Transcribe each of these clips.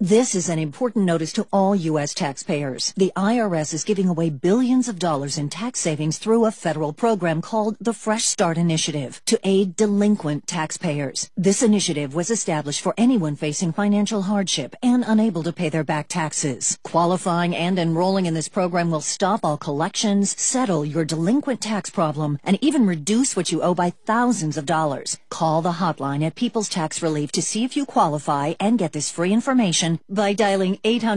This is an important notice to all U.S. taxpayers. The IRS is giving away billions of dollars in tax savings through a federal program called the Fresh Start Initiative to aid delinquent taxpayers. This initiative was established for anyone facing financial hardship and unable to pay their back taxes. Qualifying and enrolling in this program will stop all collections, settle your delinquent tax problem, and even reduce what you owe by thousands of dollars. Call the hotline at People's Tax Relief to see if you qualify and get this free information by dialing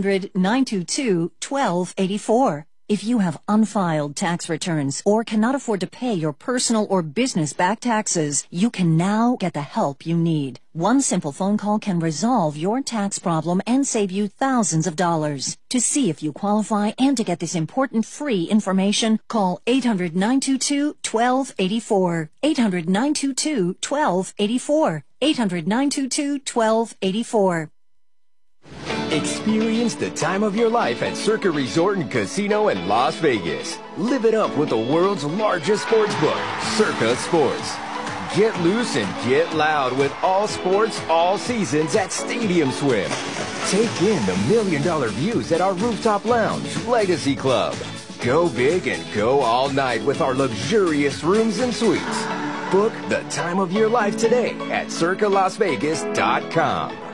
800-922-1284. If you have unfiled tax returns or cannot afford to pay your personal or business back taxes, you can now get the help you need. One simple phone call can resolve your tax problem and save you thousands of dollars. To see if you qualify and to get this important free information, call 800-922-1284. 800-922-1284. 800-922-1284. Experience the time of your life at Circa Resort and Casino in Las Vegas. Live it up with the world's largest sports book, Circa Sports. Get loose and get loud with all sports, all seasons at Stadium Swim. Take in the $1 million views at our rooftop lounge, Legacy Club. Go big and go all night with our luxurious rooms and suites. Book the time of your life today at circalasvegas.com.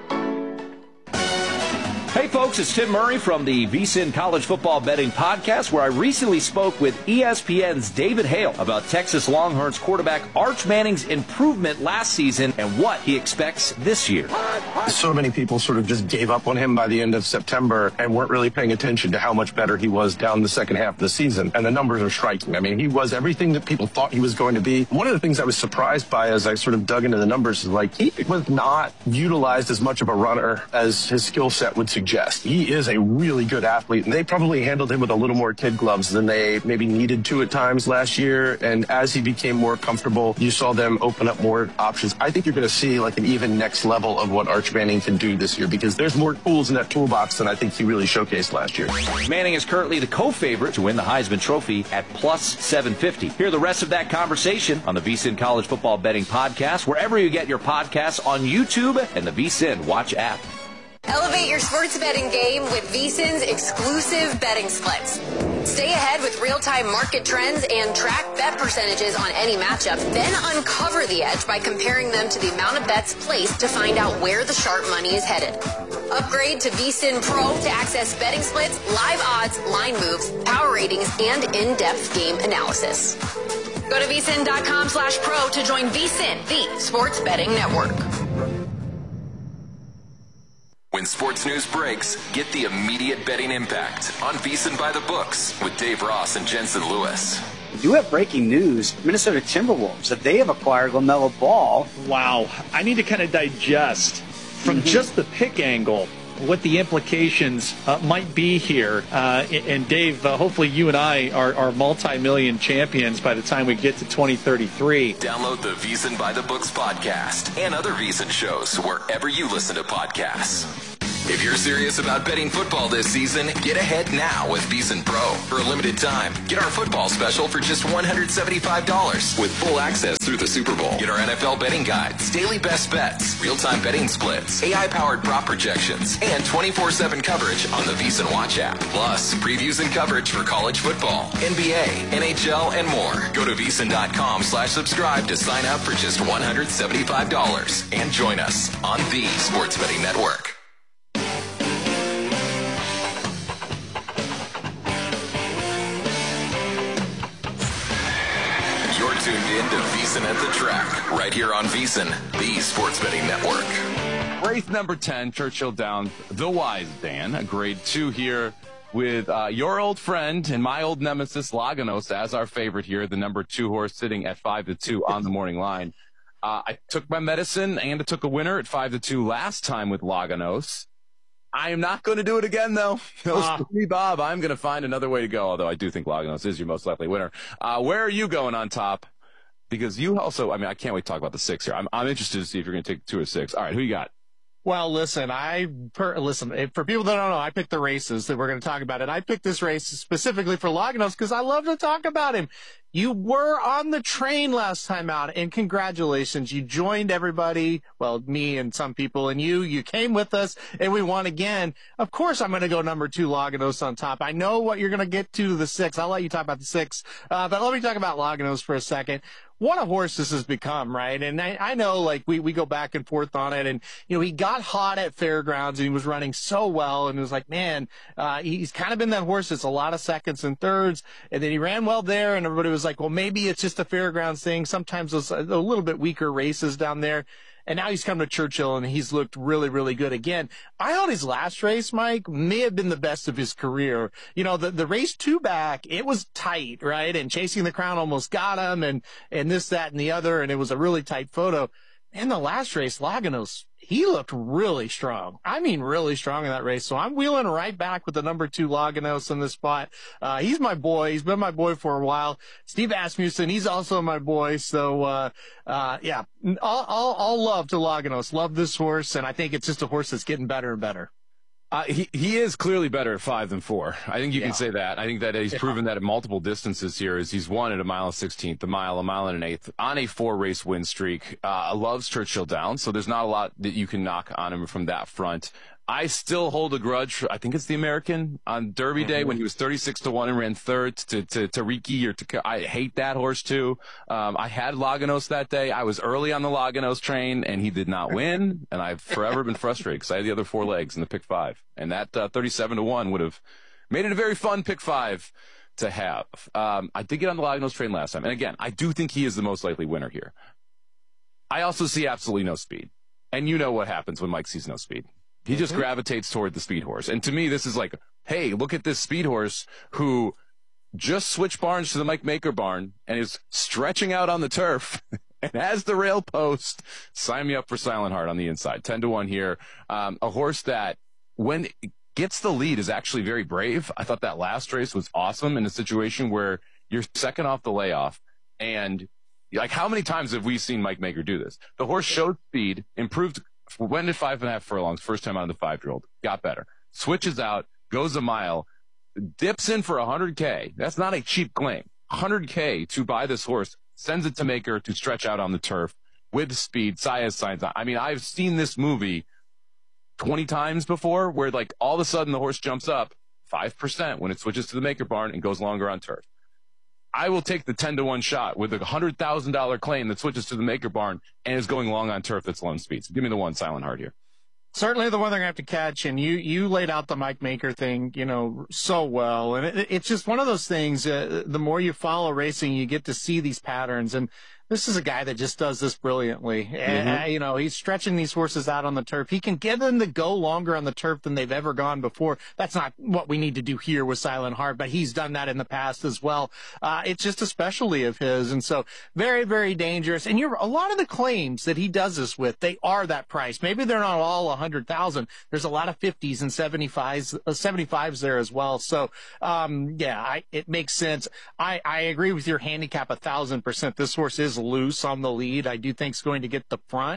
Hey folks, it's Tim Murray from the VSiN College Football Betting Podcast, where I recently spoke with ESPN's David Hale about Texas Longhorns quarterback Arch Manning's improvement last season and what he expects this year. So many people sort of just gave up on him by the end of September and weren't really paying attention to how much better he was down the second half of the season. And the numbers are striking. I mean, he was everything that people thought he was going to be. One of the things I was surprised by as I sort of dug into the numbers is like he was not utilized as much of a runner as his skill set would suggest. He is a really good athlete, and they probably handled him with a little more kid gloves than they maybe needed to at times last year. And as he became more comfortable, you saw them open up more options. I think you're going to see like an even next level of what Arch Manning can do this year because there's more tools in that toolbox than I think he really showcased last year. Manning is currently the co-favorite to win the Heisman Trophy at plus 750. Hear the rest of that conversation on the VSiN College Football Betting Podcast, wherever you get your podcasts, on YouTube and the VSiN Watch app. Elevate your sports betting game with VSiN's exclusive betting splits. Stay ahead with real-time market trends and track bet percentages on any matchup. Then uncover the edge by comparing them to the amount of bets placed to find out where the sharp money is headed. Upgrade to VSiN Pro to access betting splits, live odds, line moves, power ratings, and in-depth game analysis. Go to vsin.com/pro to join VSiN, the sports betting network. When sports news breaks, get the immediate betting impact on VSiN by the Books with Dave Ross and Jensen Lewis. We do have breaking news. Minnesota Timberwolves, that they have acquired LaMelo Ball. Wow. I need to kind of digest from just the pick angle what the implications might be here. And Dave, hopefully you and I are multi-million champions by the time we get to 2033. Download the VSiN by the Books podcast and other VSiN shows wherever you listen to podcasts. If you're serious about betting football this season, get ahead now with VSiN Pro. For a limited time, get our football special for just $175 with full access through the Super Bowl. Get our NFL betting guides, daily best bets, real-time betting splits, AI-powered prop projections, and 24/7 coverage on the VSiN Watch app. Plus, previews and coverage for college football, NBA, NHL, and more. Go to vsin.com/subscribe to sign up for just $175 and join us on the Sports Betting Network. Tuned in to VSiN at the Track, right here on VSiN, the Sports Betting Network. Race number 10, Churchill Downs, the Wise Dan, a grade 2 here with your old friend and my old nemesis, Laganos, as our favorite here, the number 2 horse sitting at 5-2 on the morning line. I took my medicine and I took a winner at 5-2 last time with Laganos. I am not going to do it again, though. Bob, I'm going to find another way to go, although I do think Laganos is your most likely winner. Where are you going on top? Because you also, I mean, I can't wait to talk about the 6 here. I'm interested to see if you're going to take 2 or 6. All right, who you got? Well, listen, for people that don't know, I picked the races that we're going to talk about, and I picked this race specifically for Laganos because I love to talk about him. You were on the train last time out, and congratulations. You joined everybody, well, me and some people, and you came with us, and we won again. Of course, I'm going to go number 2, Laganos on top. I know what you're going to get to the 6. I'll let you talk about the 6, but let me talk about Laganos for a second. What a horse this has become, right? And I know, like, we go back and forth on it, and, you know, he got hot at Fairgrounds, and he was running so well, and it was like, man, he's kind of been that horse that's a lot of seconds and thirds, and then he ran well there, and everybody was like, well, maybe it's just a Fairgrounds thing. Sometimes it's a little bit weaker races down there. And now he's come to Churchill, and he's looked really, really good again. I thought his last race, Mike, may have been the best of his career. You know, the race 2 back, it was tight, right? And Chasing the Crown almost got him, and this, that, and the other, and it was a really tight photo. And the last race, Laganos, he looked really strong. I mean, really strong in that race. So I'm wheeling right back with the number 2 Laganos in this spot. He's my boy. He's been my boy for a while. Steve Asmussen, he's also my boy. So, yeah, all love to Laganos. Love this horse. And I think it's just a horse that's getting better and better. He is clearly better at 5 than 4. I think you can say that. I think that he's proven that at multiple distances here as he's won at a mile and 16th, a mile and an eighth on a 4-race win streak. Loves Churchill Downs, so there's not a lot that you can knock on him from that front. I still hold a grudge. I think it's the American on Derby Day when he was 36-1 and ran third to Tariki I hate that horse too. I had Laganos that day. I was early on the Laganos train and he did not win. And I've forever been frustrated because I had the other 4 legs in the pick 5. And that 37-1 would have made it a very fun pick 5 to have. I did get on the Laganos train last time. And again, I do think he is the most likely winner here. I also see absolutely no speed. And you know what happens when Mike sees no speed. He just gravitates toward the speed horse. And to me, this is like, hey, look at this speed horse who just switched barns to the Mike Maker barn and is stretching out on the turf and has the rail post. Sign me up for Silent Heart on the inside. 10-1 here. A horse that, when it gets the lead, is actually very brave. I thought that last race was awesome in a situation where you're second off the layoff. And, like, how many times have we seen Mike Maker do this? The horse showed speed, improved, went at 5.5 furlongs, first time out of the 5-year-old, got better, switches out, goes a mile, dips in for 100K. That's not a cheap claim. 100K to buy this horse, sends it to Maker to stretch out on the turf with speed. Saez signs on. I mean, I've seen this movie 20 times before where, like, all of a sudden the horse jumps up 5% when it switches to the Maker barn and goes longer on turf. I will take the 10-1 shot with a $100,000 claim that switches to the Maker barn and is going long on turf that's low speed. So give me the 1, Silent Heart here. Certainly the one they're going to have to catch, and you laid out the Mike Maker thing, you know, so well. And it's just one of those things, the more you follow racing, you get to see these patterns. And this is a guy that just does this brilliantly. And, you know, he's stretching these horses out on the turf. He can get them to go longer on the turf than they've ever gone before. That's not what we need to do here with Silent Heart, but he's done that in the past as well. It's just a specialty of his. And so very, very dangerous. And a lot of the claims that he does this with, they are that price. Maybe they're not all 100,000. There's a lot of 50s and 75s there as well. So, it makes sense. I agree with your handicap 1,000%. This horse is loose on the lead. I do think it's going to get the front.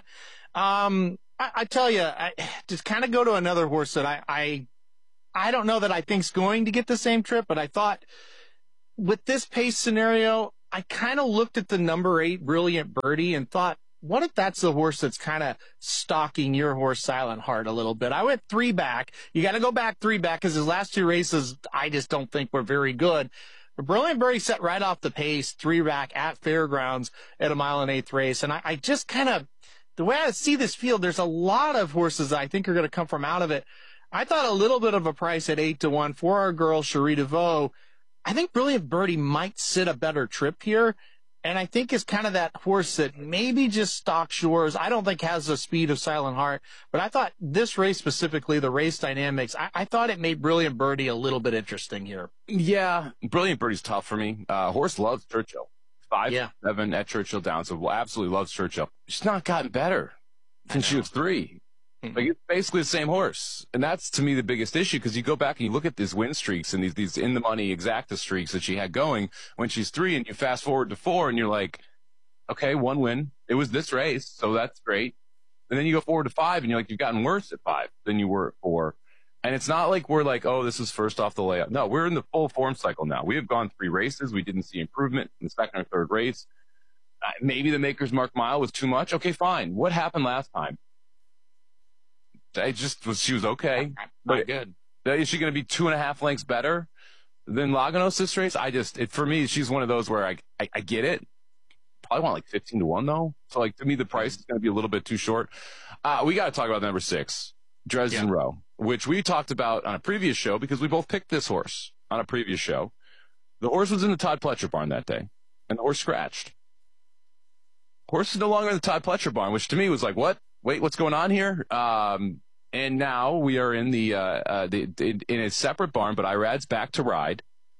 I tell you, I just kind of go to another horse that I don't know that I think's going to get the same trip, but I thought with this pace scenario, I kind of looked at the number 8 Brilliant Birdie and thought, what if that's the horse that's kind of stalking your horse Silent Heart a little bit? I went 3 back. You got to go back 3 back because his last 2 races, I just don't think were very good. But Brilliant Birdie set right off the pace, 3 back at Fairgrounds at a mile and 1/8 race. And I just kind of, the way I see this field, there's a lot of horses I think are going to come from out of it. I thought a little bit of a price at 8-1 for our girl, Cherie DeVoe. I think Brilliant Birdie might sit a better trip here. And I think it's kind of that horse that maybe just stalks yours. I don't think has the speed of Silent Heart, but I thought this race specifically, the race dynamics, I thought it made Brilliant Birdie a little bit interesting here. Yeah, Brilliant Birdie's tough for me. Horse loves Churchill. 5-7 at Churchill Downs, so absolutely loves Churchill. She's not gotten better since she was 3. Like, it's basically the same horse. And that's, to me, the biggest issue, because you go back and you look at these win streaks and these in-the-money exacta streaks that she had going when she's 3, and you fast forward to 4, and you're like, okay, 1 win. It was this race, so that's great. And then you go forward to 5, and you're like, you've gotten worse at 5 than you were at 4. And it's not like we're like, oh, this is first off the layout. No, we're in the full form cycle now. We have gone 3 races. We didn't see improvement in the second or third race. Maybe the Maker's Mark mile was too much. Okay, fine. What happened last time? She was okay. Not good. Is she going to be 2.5 lengths better than Laganos this race? For me, she's one of those where I get it. Probably want like 15-1 though. So like to me, the price is going to be a little bit too short. We got to talk about number 6, Dresden Rowe, which we talked about on a previous show because we both picked this horse on a previous show. The horse was in the Todd Pletcher barn that day, and the horse scratched. Horse is no longer in the Todd Pletcher barn, which to me was like, what? Wait, what's going on here? And now we are in in a separate barn, but Irad's back to ride.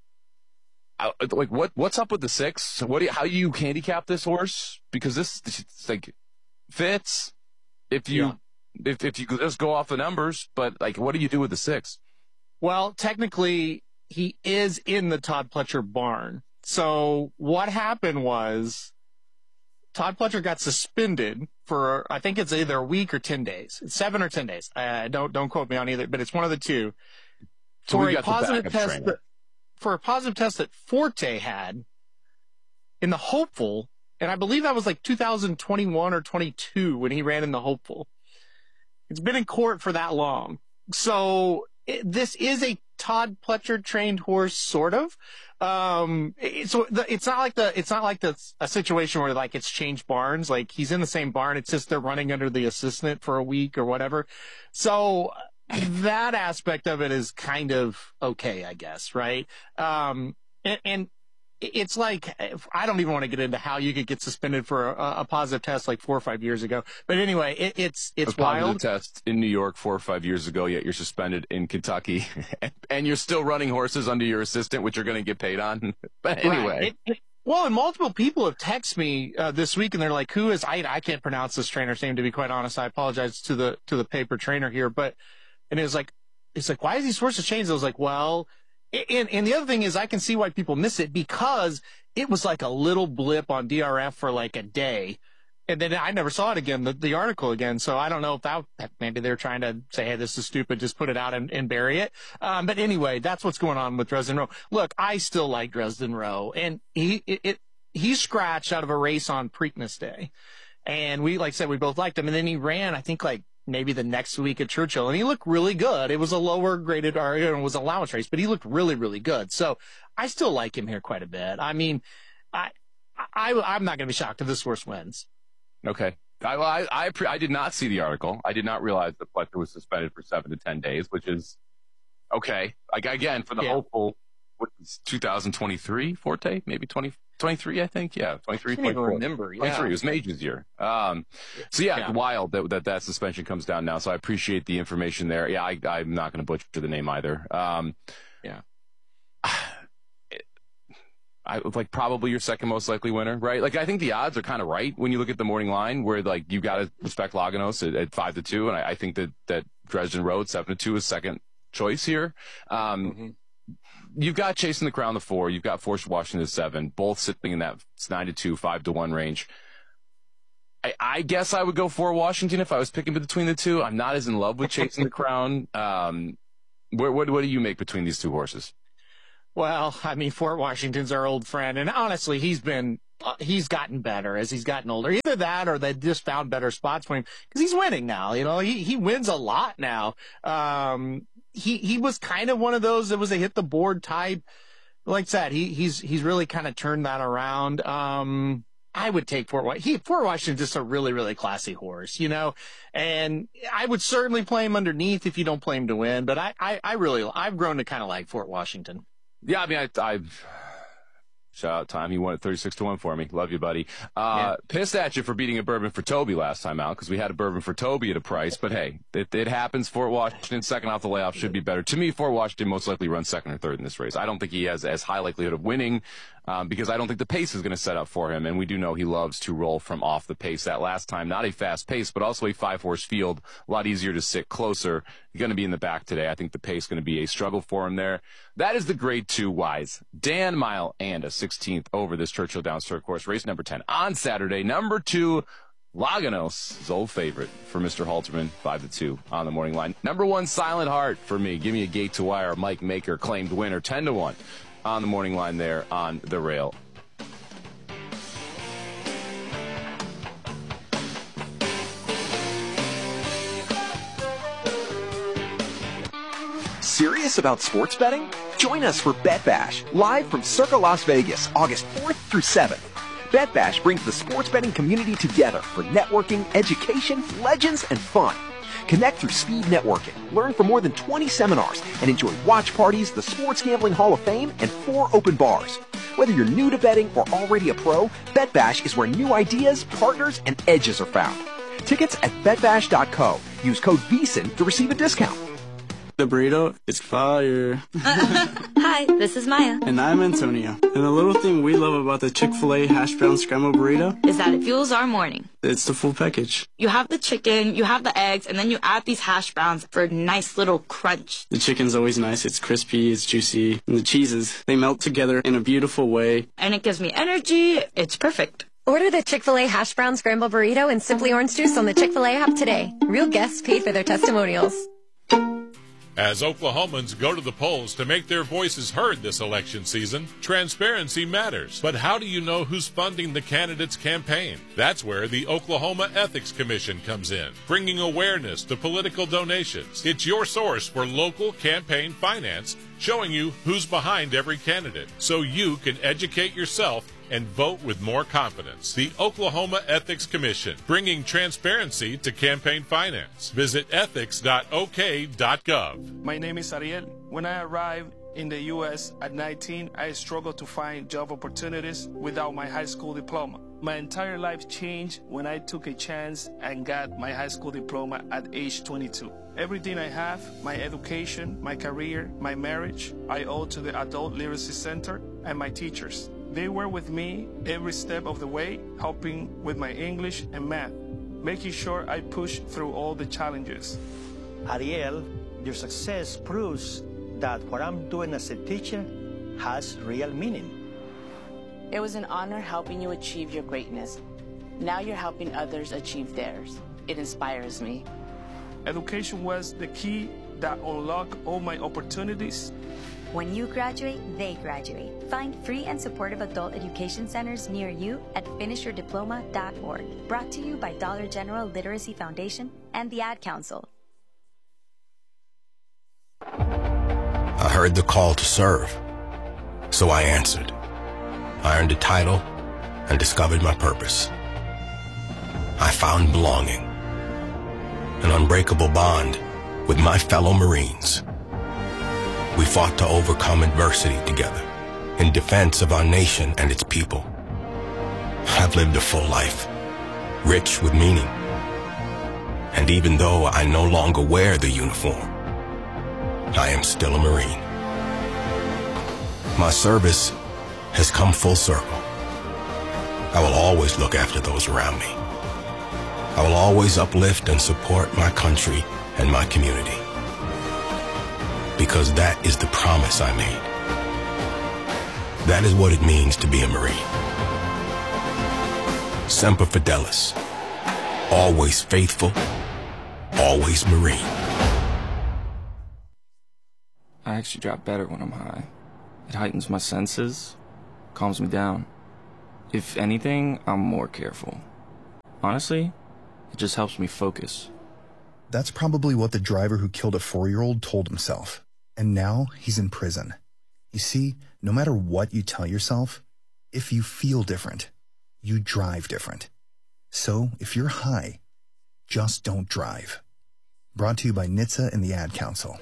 What's up with the 6? How do you handicap this horse? Because this like fits if you just go off the numbers, but like, what do you do with the 6? Well, technically, he is in the Todd Pletcher barn. So what happened was Todd Pletcher got suspended for, I think it's either a week or 10 days. It's 7 or 10 days. Don't quote me on either, but it's one of the two. So for a positive test that Forte had in the Hopeful, and I believe that was like 2021 or 22 when he ran in the Hopeful. It's been in court for that long. So this is a Todd Pletcher trained horse, sort of. It's not like a situation where like it's changed barns. Like he's in the same barn. It's just they're running under the assistant for a week or whatever. So that aspect of it is kind of okay, I guess. Right. And it's like, I don't even want to get into how you could get suspended for a positive test like 4 or 5 years ago. But anyway, it's wild. A positive test in New York 4 or 5 years ago, yet you're suspended in Kentucky. And you're still running horses under your assistant, which you're going to get paid on. But anyway. Right. Well, and multiple people have texted me this week, and they're like, who is, I can't pronounce this trainer's name, to be quite honest. I apologize to the paper trainer here. And it's like, why is these horses changed? I was like, well... And the other thing is I can see why people miss it because it was like a little blip on DRF for like a day. And then I never saw it again, the article again. So I don't know if that maybe they're trying to say, hey, this is stupid. Just put it out and bury it. But anyway, that's what's going on with Dresden Rowe. Look, I still like Dresden Rowe, and he scratched out of a race on Preakness Day. And we, like I said, we both liked him. And then he ran, I think, like maybe the next week at Churchill, and he looked really good. It was a lower graded, or it was an allowance race, but he looked really, really good. So I still like him here quite a bit. I mean, I'm not going to be shocked if this horse wins. Okay. I did not see the article. I did not realize that Pletcher was suspended for 7 to 10 days, which is okay. Again, for the hopeful, what is 2023 Forte? Maybe 23, I think. Yeah, 23. I can't even remember. Yeah. 23. It was Mage's year. Wild that suspension comes down now. So I appreciate the information there. Yeah, I'm not going to butcher the name either. I like probably your second most likely winner, right? Like I think the odds are kind of right when you look at the morning line, where like you got to respect Laganos at 5-2, and I think that Dresden Rowe 7-2 is second choice here. You've got Chasing the Crown the 4. You've got Force Washington 7, both sitting in that 9-2, 5-1 range. I guess I would go for Washington if I was picking between the two. I'm not as in love with Chasing the Crown. What do you make between these two horses? Well, I mean, Fort Washington's our old friend, and honestly, he's gotten better as he's gotten older. Either that, or they just found better spots for him because he's winning now. You know, he wins a lot now. He was kind of one of those that was a hit the board type. Like I said, he's really kind of turned that around. I would take Fort Washington. Fort Washington's just a really, really classy horse, you know, and I would certainly play him underneath if you don't play him to win. But I've grown to kind of like Fort Washington. Yeah, I mean, I've shout out Tom. He won it 36-1 for me. Love you, buddy. Pissed at you for beating a Bourbon for Toby last time out because we had a Bourbon for Toby at a price. But hey, it happens. Fort Washington, second off the layoff, should be better. To me, Fort Washington most likely runs second or third in this race. I don't think he has as high likelihood of winning because I don't think the pace is going to set up for him. And we do know he loves to roll from off the pace. That last time, not a fast pace, but also a 5-horse field. A lot easier to sit closer. He's going to be in the back today. I think the pace is going to be a struggle for him there. That is the grade 2 Wise Dan Mile and a 16th over this Churchill Downs Turf Course, race number 10 on Saturday. Number 2 Laganos' old favorite for Mr. Halterman, 5-2 on the morning line. Number 1, Silent Heart for me. Give me a gate to wire. Mike Maker claimed winner, 10-1 on the morning line there on the rail. Serious about sports betting? Join us for Bet Bash, live from Circa Las Vegas, August 4th through 7th. Bet Bash brings the sports betting community together for networking, education, legends, and fun. Connect through speed networking, learn from more than 20 seminars, and enjoy watch parties, the Sports Gambling Hall of Fame, and 4 open bars. Whether you're new to betting or already a pro, Bet Bash is where new ideas, partners, and edges are found. Tickets at betbash.co. Use code VEASAN to receive a discount. The burrito is fire. Hi, this is Maya. And I'm Antonio. And the little thing we love about the Chick-fil-A hash brown scrambled burrito is that it fuels our morning. It's the full package. You have the chicken, you have the eggs, and then you add these hash browns for a nice little crunch. The chicken's always nice. It's crispy, it's juicy. And the cheeses, they melt together in a beautiful way. And it gives me energy. It's perfect. Order the Chick-fil-A hash brown scrambled burrito and Simply Orange Juice on the Chick-fil-A app today. Real guests paid for their testimonials. As Oklahomans go to the polls to make their voices heard this election season, transparency matters. But how do you know who's funding the candidate's campaign? That's where the Oklahoma Ethics Commission comes in, bringing awareness to political donations. It's your source for local campaign finance, showing you who's behind every candidate, so you can educate yourself and vote with more confidence. The Oklahoma Ethics Commission, bringing transparency to campaign finance. Visit ethics.ok.gov. My name is Ariel. When I arrived in the U.S. at 19, I struggled to find job opportunities without my high school diploma. My entire life changed when I took a chance and got my high school diploma at age 22. Everything I have, my education, my career, my marriage, I owe to the Adult Literacy Center and my teachers. They were with me every step of the way, helping with my English and math, making sure I push through all the challenges. Ariel, your success proves that what I'm doing as a teacher has real meaning. It was an honor helping you achieve your greatness. Now you're helping others achieve theirs. It inspires me. Education was the key that unlocked all my opportunities. When you graduate, they graduate. Find free and supportive adult education centers near you at finishyourdiploma.org. Brought to you by Dollar General Literacy Foundation and the Ad Council. I heard the call to serve, so I answered. I earned a title and discovered my purpose. I found belonging, an unbreakable bond with my fellow Marines. We fought to overcome adversity together in defense of our nation and its people. I've lived a full life, rich with meaning. And even though I no longer wear the uniform, I am still a Marine. My service has come full circle. I will always look after those around me. I will always uplift and support my country and my community. Because that is the promise I made. That is what it means to be a Marine. Semper Fidelis. Always faithful, always Marine. I actually drop better when I'm high. It heightens my senses, calms me down. If anything, I'm more careful. Honestly, it just helps me focus. That's probably what the driver who killed a 4-year-old told himself. And now he's in prison. You see, no matter what you tell yourself, if you feel different, you drive different. So if you're high, just don't drive. Brought to you by NHTSA and the Ad Council.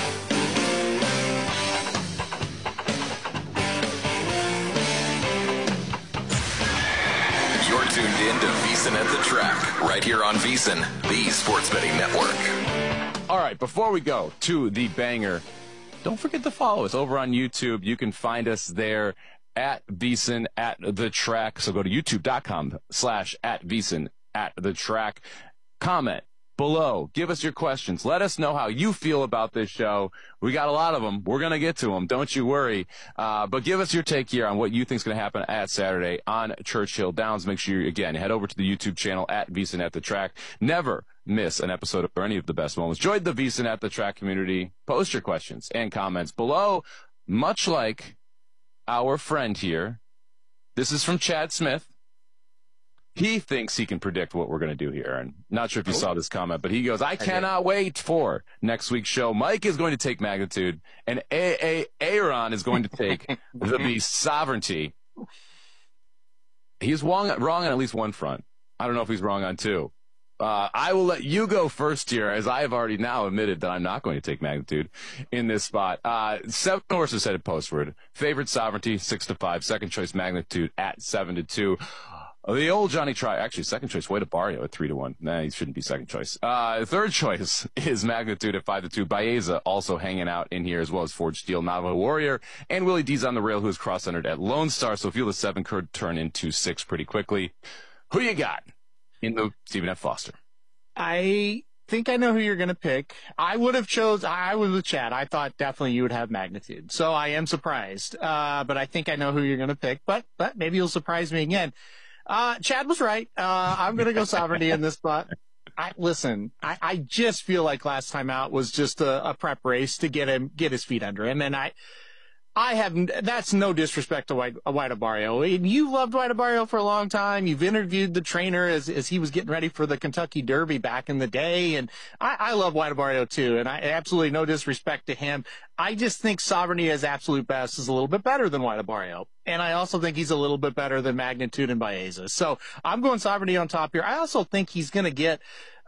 You're tuned in to VEASAN at the Track, right here on VEASAN, the Sports Betting Network. All right, before we go to the banger, don't forget to follow us over on YouTube. You can find us there at VEASAN at the Track. So go to youtube.com/@VEASAN at the Track. Comment, below. Give us your questions. Let us know how you feel about this show. We got a lot of them. We're going to get to them. Don't you worry. But give us your take here on what you think is going to happen at Saturday on Churchill Downs. Make sure you, again, head over to the YouTube channel at VSiN at the Track. Never miss an episode or any of the best moments. Join the VSiN at the Track community. Post your questions and comments below, much like our friend here. This is from Chad Smith. He thinks he can predict what we're going to do here. And not sure if you saw this comment, but he goes, I cannot wait for next week's show. Mike is going to take Magnitude, and Aaron is going to take the Beast Sovereignty. He's wrong on at least one front. I don't know if he's wrong on two. I will let you go first here, as I have already now admitted that I'm not going to take Magnitude in this spot. 7 horses headed postward. Favorite Sovereignty, 6-5. Second choice Magnitude at 7-2. The old Johnny Try, actually, second choice, Way to Barrio at 3-1. Nah, he shouldn't be second choice. Third choice is Magnitude at 5-2. Baeza also hanging out in here, as well as Forged Steel, Navajo Warrior, and Willie D's on the rail, who is cross-centered at Lone Star. So feel the 7 could turn into 6 pretty quickly. Who you got in the Stephen F. Foster? I think I know who you're going to pick. I was with Chad. I thought definitely you would have Magnitude. So I am surprised. But I think I know who you're going to pick. But maybe you'll surprise me again. Chad was right. I'm going to go Sovereignty in this spot. I just feel like last time out was just a prep race to get his feet under him. And that's no disrespect to White Barrio. You loved White Barrio for a long time. You've interviewed the trainer as he was getting ready for the Kentucky Derby back in the day. And I love White Barrio too. And I absolutely no disrespect to him. I just think Sovereignty as absolute best is a little bit better than White Barrio. And I also think he's a little bit better than Magnitude and Baeza. So I'm going Sovereignty on top here. I also think he's going to get,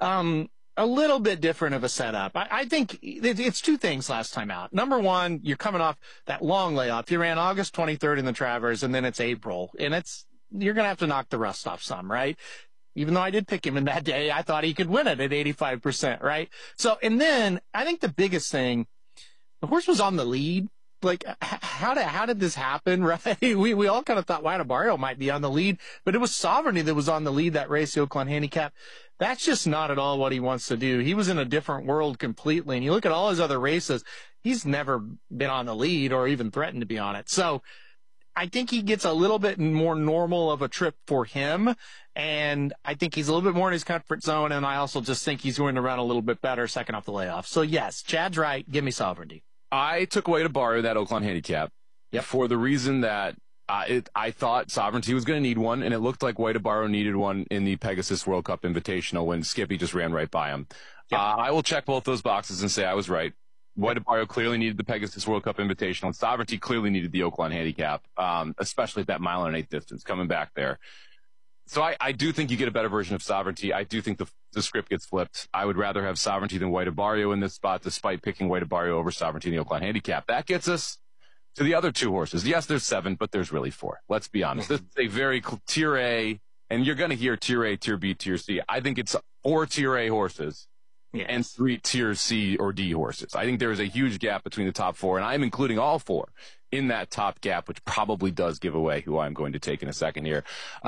a little bit different of a setup. I think it's 2 things last time out. Number one, you're coming off that long layoff. You ran August 23rd in the Travers, and then it's April. And you're going to have to knock the rust off some, right? Even though I did pick him in that day, I thought he could win it at 85%, right? So, and then I think the biggest thing, the horse was on the lead. Like, how did this happen, right? We all kind of thought White Barrio might be on the lead, but it was Sovereignty that was on the lead that race, the Oakland Handicap. That's just not at all what he wants to do. He was in a different world completely. And you look at all his other races, he's never been on the lead or even threatened to be on it. So I think he gets a little bit more normal of a trip for him. And I think he's a little bit more in his comfort zone. And I also just think he's going to run a little bit better second off the layoff. So yes, Chad's right. Give me Sovereignty. I took away to borrow that Oakland Handicap for the reason that I thought Sovereignty was going to need one, and it looked like Way to Borrow needed one in the Pegasus World Cup Invitational when Skippy just ran right by him. Yep. I will check both those boxes and say I was right. Way to Borrow clearly needed the Pegasus World Cup Invitational, and Sovereignty clearly needed the Oakland Handicap, especially at that 1 1/8 distance coming back there. So I do think you get a better version of Sovereignty. I do think the script gets flipped. I would rather have Sovereignty than Way to Barrio in this spot, despite picking Way to Barrio over Sovereignty in the Oakland Handicap. That gets us to the other 2 horses. Yes, there's 7, but there's really 4. Let's be honest. This is a very Tier A, and you're going to hear Tier A, Tier B, Tier C. I think it's 4 Tier A horses and 3 Tier C or D horses. I think there is a huge gap between the top 4, and I'm including all 4 in that top gap, which probably does give away who I'm going to take in a second here.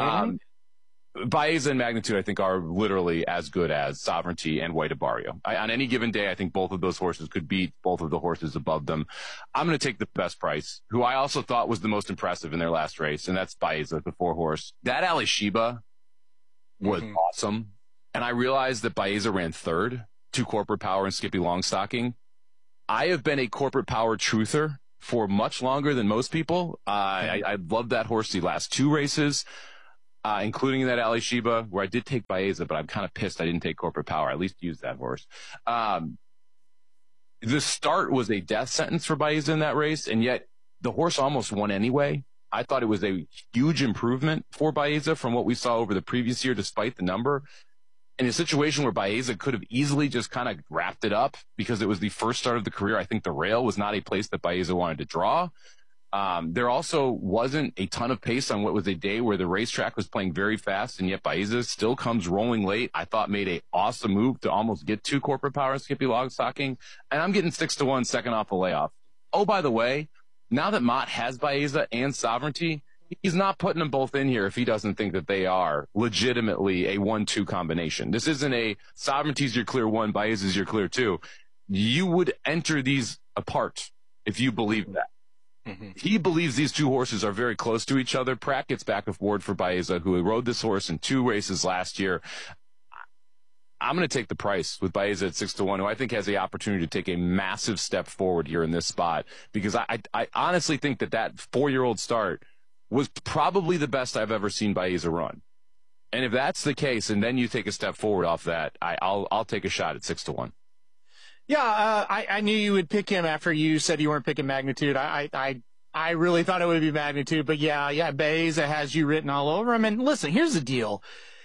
Baeza and Magnitude, I think, are literally as good as Sovereignty and Way to Barrio. On any given day, I think both of those horses could beat both of the horses above them. I'm going to take the best price, who I also thought was the most impressive in their last race, and that's Baeza, the 4 horse. That Ali Sheba was awesome, and I realized that Baeza ran 3rd to Corporate Power and Skippy Longstocking. I have been a Corporate Power truther for much longer than most people. I loved that horse the last 2 races. Including that Ali Sheba, where I did take Baeza, but I'm kind of pissed I didn't take Corporate Power. I at least used that horse. The start was a death sentence for Baeza in that race, and yet the horse almost won anyway. I thought it was a huge improvement for Baeza from what we saw over the previous year, despite the number. In a situation where Baeza could have easily just kind of wrapped it up because it was the first start of the career, I think the rail was not a place that Baeza wanted to draw. There also wasn't a ton of pace on what was a day where the racetrack was playing very fast, and yet Baeza still comes rolling late. I thought made a awesome move to almost get to Corporate Power and Skippy Longstocking, and I'm getting 6-1 second off the layoff. Oh, by the way, now that Mott has Baeza and Sovereignty, He's not putting them both in here if he doesn't think that they are legitimately a 1-2 combination. This isn't a Sovereignty's your clear 1, Baeza's your clear 2. You would enter these apart if you believe that. Mm-hmm. He believes these two horses are very close to each other. Pratt gets back aboard for Baeza, who rode this horse in 2 races last year. I'm going to take the price with Baeza at 6-1, who I think has the opportunity to take a massive step forward here in this spot, because I honestly think that 4-year-old start was probably the best I've ever seen Baeza run. And if that's the case, and then you take a step forward off that, I'll take a shot at 6-1. Yeah, I knew you would pick him after you said you weren't picking Magnitude. I really thought it would be Magnitude, but yeah, Baeza has you written all over him. And listen, here's the deal.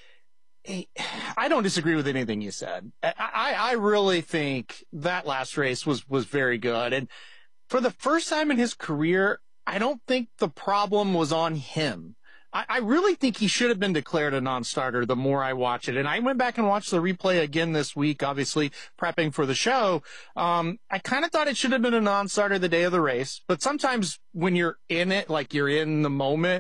I don't disagree with anything you said. I really think that last race was very good. And for the first time in his career, I don't think the problem was on him. I really think he should have been declared a non-starter the more I watch it. And I went back and watched the replay again this week, obviously prepping for the show. I kind of thought it should have been a non-starter the day of the race. But sometimes when you're in it, like you're in the moment,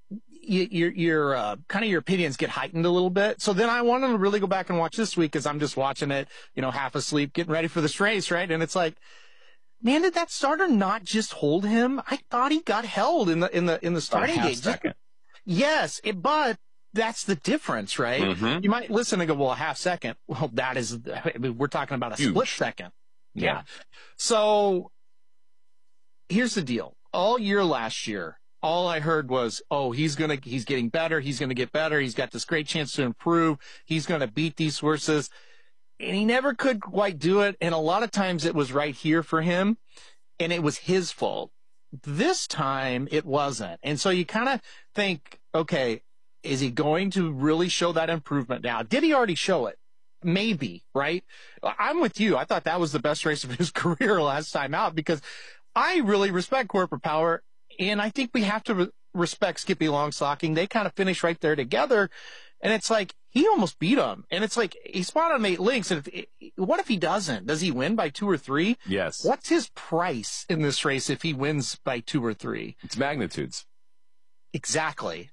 your kind of your opinions get heightened a little bit. So then I wanted to really go back and watch this week because I'm just watching it, half asleep, getting ready for this race, right? And it's like, man, did that starter not just hold him? I thought he got held in the starting gate. Yes, but that's the difference, right? Mm-hmm. You might listen and go, well, a half second. Well, we're talking about a split second. Yeah. So here's the deal. All year last year, all I heard was, he's getting better. He's going to get better. He's got this great chance to improve. He's going to beat these horses. And he never could quite do it. And a lot of times it was right here for him, and it was his fault. This time it wasn't. And so you kind of think, okay, is he going to really show that improvement now? Did he already show it? Maybe, right? I'm with you. I thought that was the best race of his career last time out because I really respect Corporate Power. And I think we have to respect Skippy Longstocking. They kind of finished right there together. And it's like, he almost beat him. And it's like, he spotted him 8 links. And what if he doesn't? Does he win by 2 or 3? Yes. What's his price in this race if he wins by 2 or 3? It's Magnitudes. Exactly.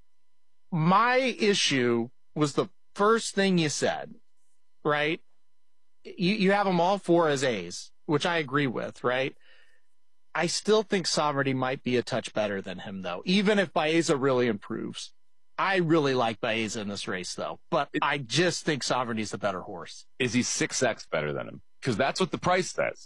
My issue was the first thing you said, right? You have them all 4 as A's, which I agree with, right? I still think Sovereignty might be a touch better than him, though, even if Baeza really improves. I really like Baeza in this race, though, but I just think Sovereignty's the better horse. Is he 6X better than him? Because that's what the price says.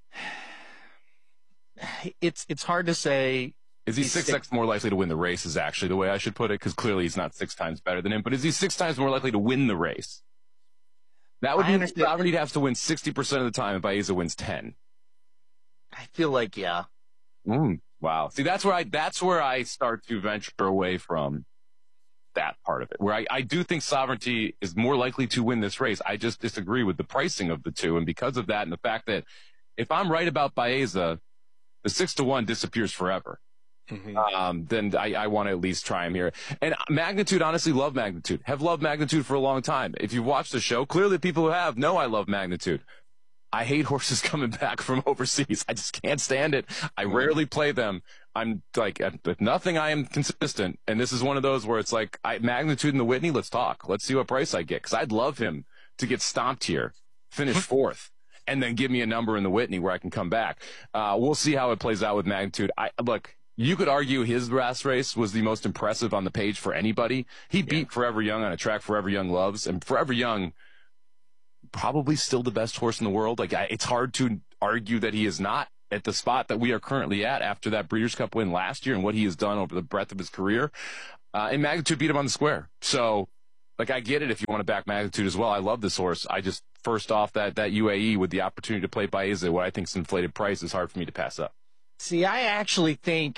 It's hard to say. Is he 6X more likely to win the race is actually the way I should put it, because clearly he's not 6 times better than him, but is he 6 times more likely to win the race? That would mean Sovereignty has to win 60% of the time and Baeza wins 10. I feel like, yeah. Wow. See, that's where I start to venture away from that part of it, where I do think Sovereignty is more likely to win this race. I just disagree with the pricing of the two. And because of that and the fact that if I'm right about Baeza, the 6-1 disappears forever. Mm-hmm. Then I want to at least try him here. And Magnitude, honestly, love Magnitude. Have loved Magnitude for a long time. If you've watched the show, clearly people who have know I love Magnitude. I hate horses coming back from overseas. I just can't stand it. I rarely play them. I'm like, with nothing, I am consistent. And this is one of those where it's like, Magnitude in the Whitney, let's talk. Let's see what price I get. Because I'd love him to get stomped here, finish 4th, and then give me a number in the Whitney where I can come back. We'll see how it plays out with Magnitude. Look, you could argue his last race was the most impressive on the page for anybody. He beat Forever Young on a track Forever Young loves, and Forever Young, probably still the best horse in the world. Like, it's hard to argue that he is not at the spot that we are currently at after that Breeders' Cup win last year and what he has done over the breadth of his career. And Magnitude beat him on the square. So, like, I get it if you want to back Magnitude as well. I love this horse. I just, first off, that UAE with the opportunity to play Baeza, what I think is inflated price, is hard for me to pass up. See, I actually think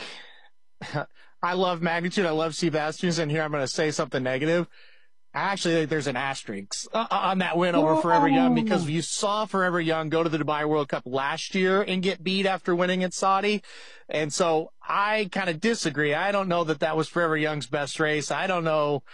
I love Magnitude. I love Sebastian's, and here I'm going to say something negative. I actually think there's an asterisk on that win over Forever Young, because you saw Forever Young go to the Dubai World Cup last year and get beat after winning at Saudi. And so I kind of disagree. I don't know that was Forever Young's best race. I don't know.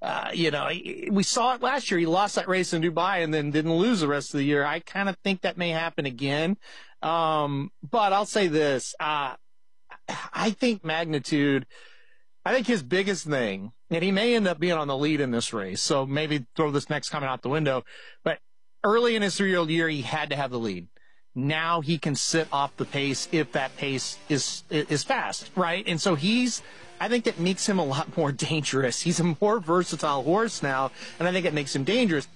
We saw it last year. He lost that race in Dubai and then didn't lose the rest of the year. I kind of think that may happen again. But I'll say this. I think Magnitude, I think his biggest thing, and he may end up being on the lead in this race, so maybe throw this next comment out the window, but early in his 3-year-old year, he had to have the lead. Now he can sit off the pace if that pace is fast, right? And so I think that makes him a lot more dangerous. He's a more versatile horse now, and I think it makes him dangerous.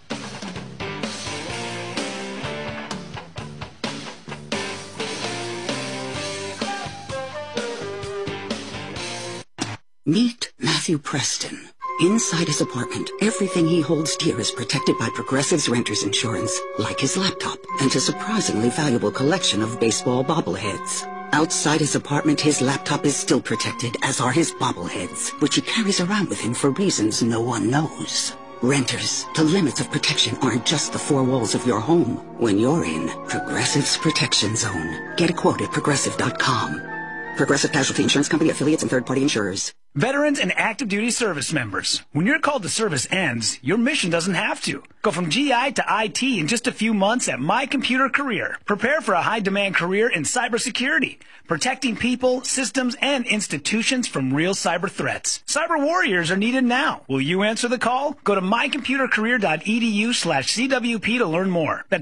Meet Matthew Preston. Inside his apartment, everything he holds dear is protected by Progressive's Renter's Insurance, like his laptop and a surprisingly valuable collection of baseball bobbleheads. Outside his apartment, his laptop is still protected, as are his bobbleheads, which he carries around with him for reasons no one knows. Renters, the limits of protection aren't just the four walls of your home. When you're in Progressive's Protection Zone, get a quote at Progressive.com. Progressive Casualty Insurance Company, affiliates, and third-party insurers. Veterans and active duty service members. When your call to service ends, your mission doesn't have to. Go from GI to IT in just a few months at My Computer Career. Prepare for a high-demand career in cybersecurity, protecting people, systems, and institutions from real cyber threats. Cyber warriors are needed now. Will you answer the call? Go to mycomputercareer.edu/CWP to learn more. That's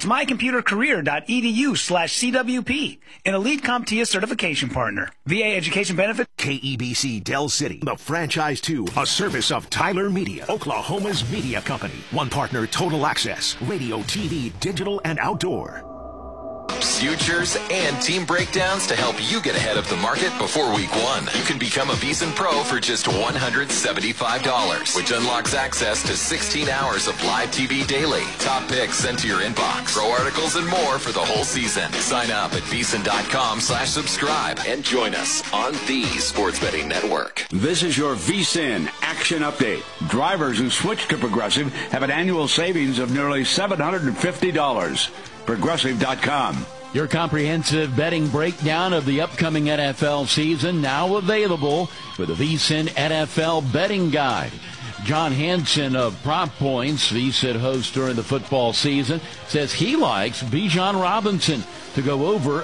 mycomputercareer.edu/CWP. An Elite CompTIA certification partner. VA education benefit. KEBC Del City, the franchise to a service of Tyler Media, Oklahoma's media company. One partner, Total Access, radio, TV, digital, and outdoor. Futures and team breakdowns to help you get ahead of the market before week 1. You can become a VSiN Pro for just $175, which unlocks access to 16 hours of live TV daily, top picks sent to your inbox, pro articles, and more for the whole season. Sign up at VSiN.com/subscribe and join us on the Sports Betting Network. This is your VSiN Action Update. Drivers who switch to Progressive have an annual savings of nearly $750. Progressive.com. Your comprehensive betting breakdown of the upcoming NFL season now available with the VSiN NFL Betting Guide. John Hansen of Prop Points, VSiN host during the football season, says he likes Bijan Robinson to go over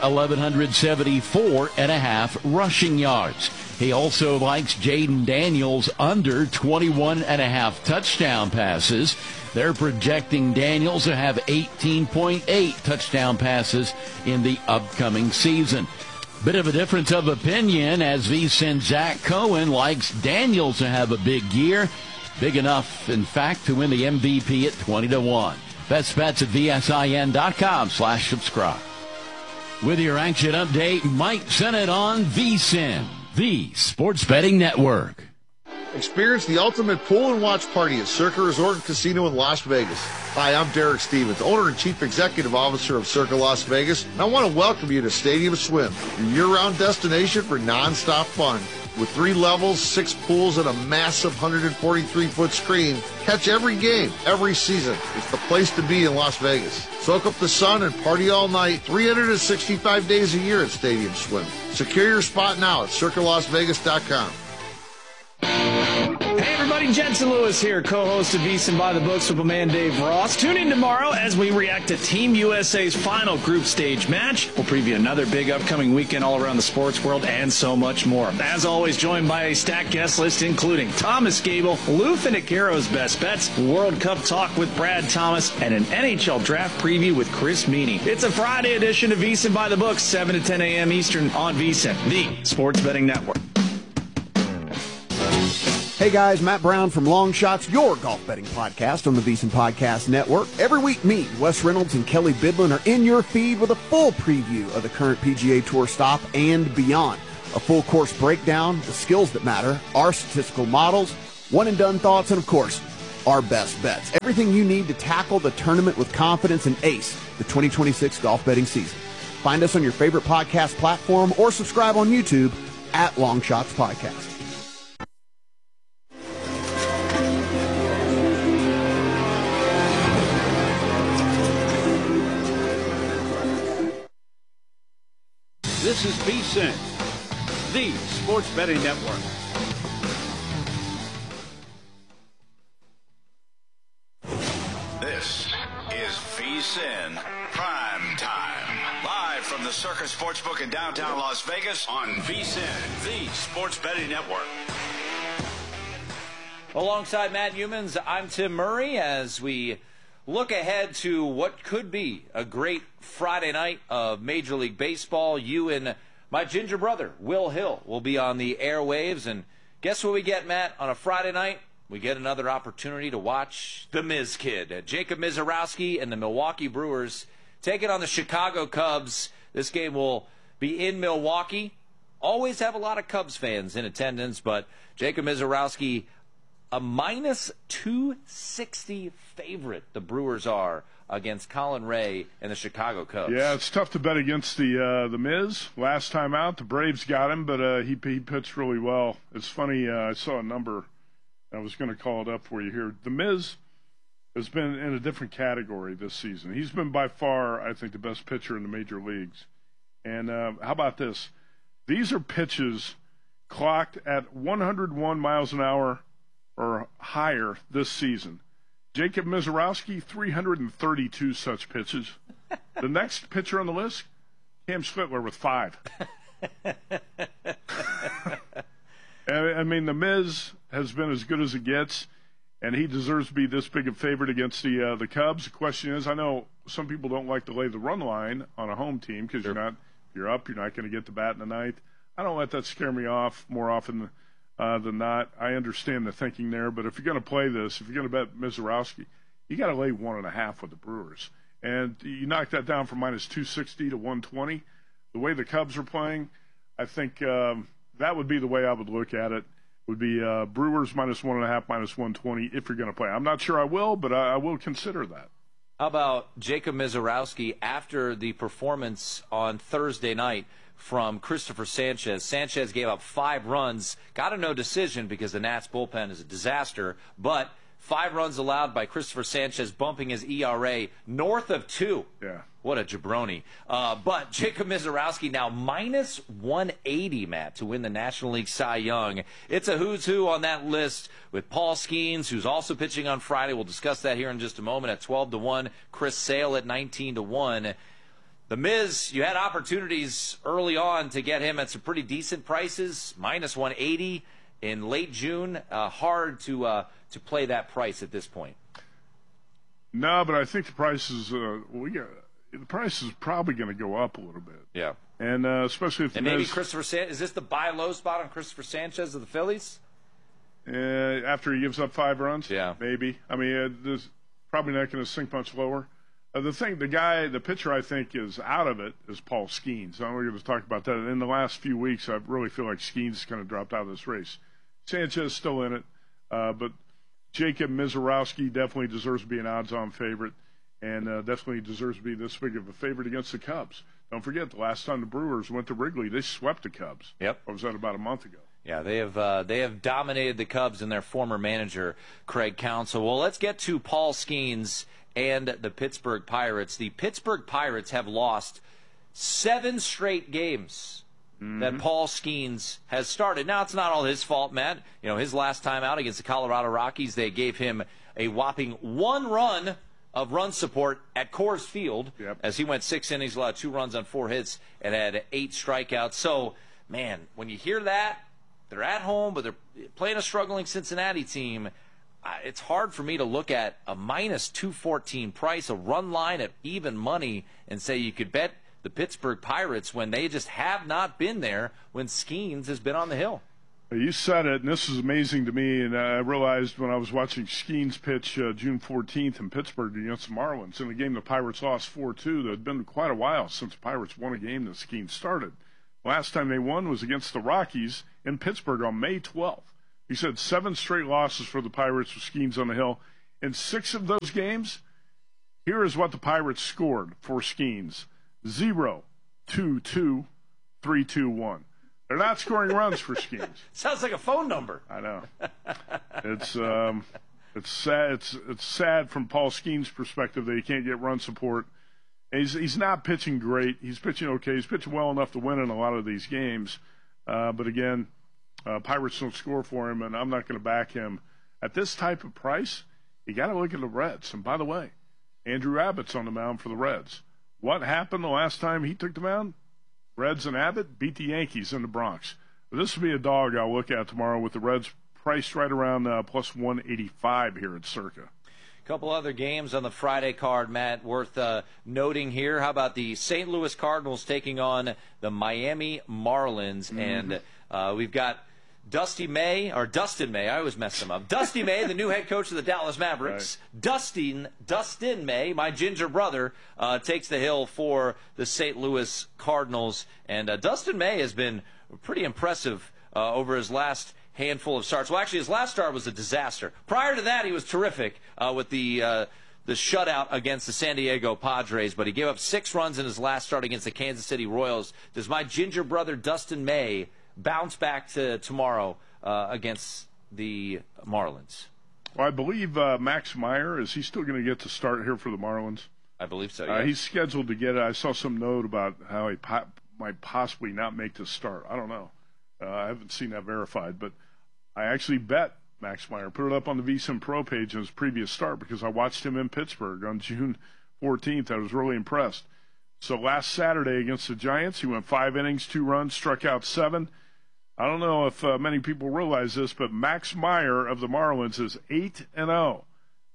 1,174.5 rushing yards. He also likes Jaden Daniels under 21.5 touchdown passes. They're projecting Daniels to have 18.8 touchdown passes in the upcoming season. Bit of a difference of opinion as VSiN Zach Cohen likes Daniels to have a big year. Big enough, in fact, to win the MVP at 20-1. Best bets at VSIN.com/subscribe. With your action update, Mike Sennett on VSiN, the Sports Betting Network. Experience the ultimate pool and watch party at Circa Resort and Casino in Las Vegas. Hi, I'm Derek Stevens, owner and chief executive officer of Circa Las Vegas, and I want to welcome you to Stadium Swim, your year-round destination for non-stop fun. With 3 levels, 6 pools, and a massive 143-foot screen, catch every game, every season. It's the place to be in Las Vegas. Soak up the sun and party all night, 365 days a year at Stadium Swim. Secure your spot now at CircaLasVegas.com. Hey everybody, Jensen Lewis here, co-host of VSiN by the Books with my man Dave Ross. Tune in tomorrow as we react to Team USA's final group stage match. We'll preview another big upcoming weekend all around the sports world and so much more. As always, joined by a stacked guest list including Thomas Gable, Lou Finicaro's Best Bets, World Cup talk with Brad Thomas, and an NHL draft preview with Chris Meany. It's a Friday edition of VSiN by the Books, 7 to 10 a.m. Eastern on VSiN, the Sports Betting Network. Hey guys, Matt Brown from Long Shots, your golf betting podcast on the VSiN Podcast Network. Every week, me, Wes Reynolds, and Kelly Bidlin are in your feed with a full preview of the current PGA Tour stop and beyond. A full course breakdown, the skills that matter, our statistical models, one-and-done thoughts, and of course, our best bets. Everything you need to tackle the tournament with confidence and ace the 2026 golf betting season. Find us on your favorite podcast platform or subscribe on YouTube at Long Shots Podcast. This is VSiN, the Sports Betting Network. This is VSiN Prime Time. Live from the Circa Sportsbook in downtown Las Vegas on VSiN, the Sports Betting Network. Alongside Matt Humans, I'm Tim Murray as we look ahead to what could be a great Friday night of Major League Baseball. You and my ginger brother, Will Hill, will be on the airwaves. And guess what we get, Matt? On a Friday night, we get another opportunity to watch the Miz Kid. Jacob Misiorowski and the Milwaukee Brewers taking on the Chicago Cubs. This game will be in Milwaukee. Always have a lot of Cubs fans in attendance, but Jacob Misiorowski, a minus 260 favorite, the Brewers are against Colin Ray and the Chicago Cubs. Yeah, it's tough to bet against the Miz. Last time out, the Braves got him, but he pitched really well. It's funny, I saw a number. I was going to call it up for you here. The Miz has been in a different category this season. He's been by far, I think, the best pitcher in the major leagues. And how about this? These are pitches clocked at 101 miles an hour or higher this season. Jacob Misiorowski, 332 such pitches. The next pitcher on the list, Cam Schlittler with 5. I mean, the Miz has been as good as it gets, and he deserves to be this big a favorite against the Cubs. The question is, I know some people don't like to lay the run line on a home team because you're up, you're not going to get the bat in the ninth. I don't let that scare me off more often than not. I understand the thinking there, but if you're going to play this, if you're going to bet Misiorowski, you got to lay 1.5 with the Brewers. And you knock that down from minus 260 to 120. The way the Cubs are playing, I think that would be the way I would look at it. Would be Brewers minus 1.5, minus 120 if you're going to play. I'm not sure I will, but I will consider that. How about Jacob Misiorowski after the performance on Thursday night from Christopher Sanchez? Sanchez gave up 5 runs, got a no decision because the Nats bullpen is a disaster, but 5 runs allowed by Christopher Sanchez, bumping his ERA north of 2. Yeah. What a jabroni. But Jacob Misiorowski now minus 180, Matt, to win the National League Cy Young. It's a who's who on that list with Paul Skeens, who's also pitching on Friday. We'll discuss that here in just a moment at 12-1. Chris Sale at 19-1. The Miz, you had opportunities early on to get him at some pretty decent prices, minus 180 in late June. Hard to play that price at this point. No, but I think the price is the price is probably going to go up a little bit. Yeah, and especially if maybe Christopher Sanchez, is this the buy low spot on Christopher Sanchez of the Phillies? After he gives up 5 runs, yeah, maybe. I mean, there's probably not going to sink much lower. The pitcher I think is out of it is Paul Skeens. I'm going to talk about that. In the last few weeks, I really feel like Skeens kind of dropped out of this race. Sanchez is still in it, but Jacob Misiorowski definitely deserves to be an odds-on favorite, and definitely deserves to be this big of a favorite against the Cubs. Don't forget, the last time the Brewers went to Wrigley, they swept the Cubs. Yep. Or was that about a month ago? Yeah, they have dominated the Cubs and their former manager, Craig Counsell. Well, let's get to Paul Skeens and the Pittsburgh Pirates. The Pittsburgh Pirates have lost 7 straight games that Paul Skeens has started. Now, it's not all his fault, Matt. You know, his last time out against the Colorado Rockies, they gave him a whopping 1 run of run support at Coors Field, as he went 6 innings, allowed 2 runs on 4 hits, and had 8 strikeouts. So, man, when you hear that, they're at home, but they're playing a struggling Cincinnati team. It's hard for me to look at a minus 214 price, a run line at even money, and say you could bet the Pittsburgh Pirates when they just have not been there when Skeens has been on the hill. You said it, and this is amazing to me, and I realized when I was watching Skeens pitch June 14th in Pittsburgh against the Marlins, in a game the Pirates lost 4-2. It had been quite a while since the Pirates won a game that Skeens started. Last time they won was against the Rockies in Pittsburgh on May 12th. He said 7 straight losses for the Pirates with Skeens on the hill. In 6 of those games, here is what the Pirates scored for Skeens. 0, 2, 2, 3, 2, 1. They're not scoring runs for Skeens. Sounds like a phone number. I know. It's sad. It's sad from Paul Skeens' perspective that he can't get run support. And he's not pitching great. He's pitching okay. He's pitching well enough to win in a lot of these games. But again, Pirates don't score for him, and I'm not going to back him. At this type of price, you got to look at the Reds. And by the way, Andrew Abbott's on the mound for the Reds. What happened the last time he took the mound? Reds and Abbott beat the Yankees in the Bronx. But this will be a dog I'll look at tomorrow with the Reds priced right around plus 185 here at Circa. A couple other games on the Friday card, Matt, worth noting here. How about the St. Louis Cardinals taking on the Miami Marlins? And we've got Dustin May, I always mess them up. Dusty May, the new head coach of the Dallas Mavericks. Right. Dustin May, my ginger brother, takes the hill for the St. Louis Cardinals. And Dustin May has been pretty impressive over his last handful of starts. Well, actually, his last start was a disaster. Prior to that, he was terrific with the shutout against the San Diego Padres, but he gave up 6 runs in his last start against the Kansas City Royals. Does my ginger brother Dustin May bounce back to tomorrow against the Marlins? Well, I believe Max Meyer, is he still going to get to start here for the Marlins? I believe so, yes. He's scheduled to get it. I saw some note about how he might possibly not make the start. I don't know. I haven't seen that verified, but I actually bet Max Meyer, put it up on the VSiN Pro page in his previous start because I watched him in Pittsburgh on June 14th. I was really impressed. So last Saturday against the Giants, he went 5 innings, 2 runs, struck out 7. I don't know if many people realize this, but Max Meyer of the Marlins is 8-0.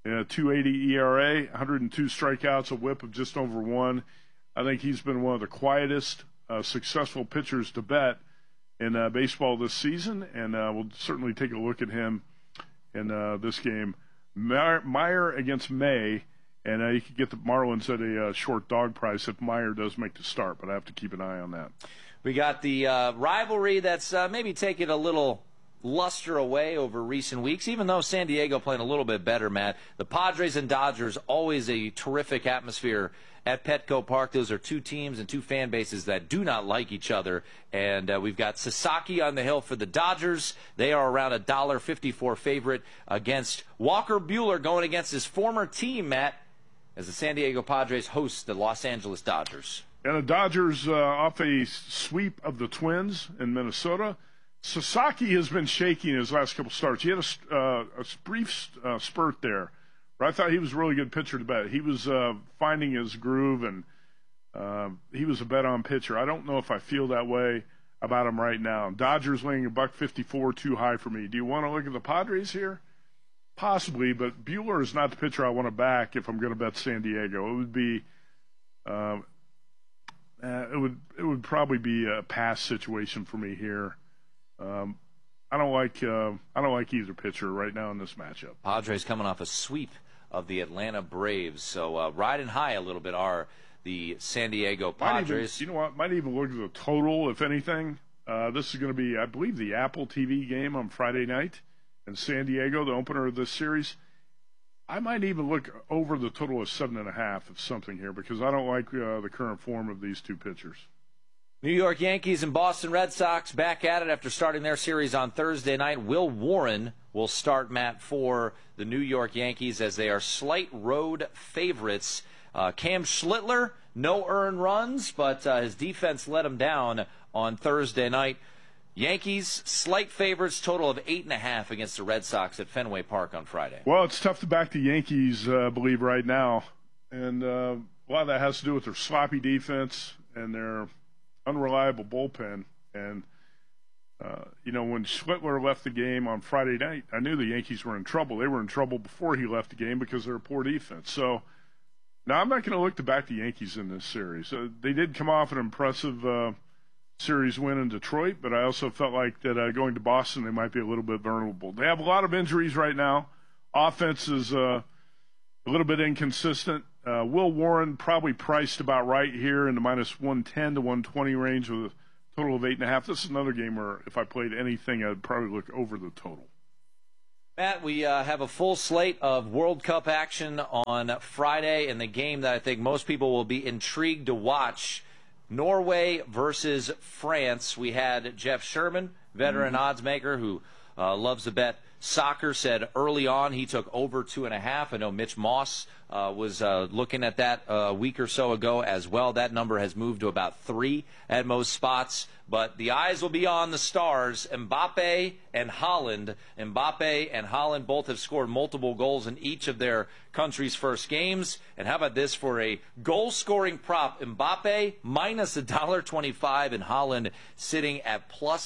2.80 ERA, 102 strikeouts, a whip of just over 1. I think he's been one of the quietest, successful pitchers to bet in baseball this season, and we'll certainly take a look at him in this game. Meyer against May, and you can get the Marlins at a short dog price if Meyer does make the start, but I have to keep an eye on that. We got the rivalry that's maybe taking a little luster away over recent weeks, even though San Diego playing a little bit better, Matt. The Padres and Dodgers, always a terrific atmosphere at Petco Park. Those are 2 teams and 2 fan bases that do not like each other. And we've got Sasaki on the hill for the Dodgers. They are around a $1.54 favorite against Walker Buehler, going against his former team, Matt, as the San Diego Padres host the Los Angeles Dodgers. And the Dodgers off a sweep of the Twins in Minnesota. Sasaki has been shaky in his last couple starts. He had a brief spurt there where I thought he was a really good pitcher to bet. He was finding his groove, and he was a bet-on pitcher. I don't know if I feel that way about him right now. Dodgers laying $1.54 too high for me. Do you want to look at the Padres here? Possibly, but Buehler is not the pitcher I want to back if I'm going to bet San Diego. It would be it would probably be a pass situation for me here. I don't like either pitcher right now in this matchup. Padres coming off a sweep of the Atlanta Braves, so riding high a little bit are the San Diego Padres. You know what? Might even look at the total, if anything. This is going to be, I believe, the Apple TV game on Friday night in San Diego, the opener of this series. I might even look over the total of 7.5 of something here because I don't like the current form of these 2 pitchers. New York Yankees and Boston Red Sox back at it after starting their series on Thursday night. Will Warren will start, Matt, for the New York Yankees as they are slight road favorites. Cam Schlittler, no earned runs, but his defense let him down on Thursday night. Yankees, slight favorites, total of 8.5 against the Red Sox at Fenway Park on Friday. Well, it's tough to back the Yankees, I believe, right now. And a lot of that has to do with their sloppy defense and their unreliable bullpen. And, when Schlittler left the game on Friday night, I knew the Yankees were in trouble. They were in trouble before he left the game because of their poor defense. So now I'm not going to look to back the Yankees in this series. They did come off an impressive series win in Detroit, but I also felt like that going to Boston, they might be a little bit vulnerable. They have a lot of injuries right now. Offense is a little bit inconsistent. Will Warren probably priced about right here in the minus 110 to 120 range with a total of 8.5. This is another game where if I played anything, I'd probably look over the total. Matt, we have a full slate of World Cup action on Friday, and the game that I think most people will be intrigued to watch, Norway versus France. We had Jeff Sherman, veteran odds maker who loves to bet soccer, said early on he took over 2.5. I know Mitch Moss was looking at that a week or so ago as well. That number has moved to about 3 at most spots. But the eyes will be on the stars, Mbappe and Haaland. Mbappe and Haaland both have scored multiple goals in each of their country's first games. And how about this for a goal-scoring prop? Mbappe minus $1.25 and Haaland sitting at plus